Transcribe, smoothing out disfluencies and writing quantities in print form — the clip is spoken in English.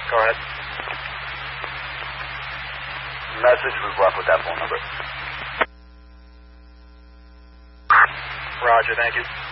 Go ahead. Message was left with that phone number. Roger, thank you.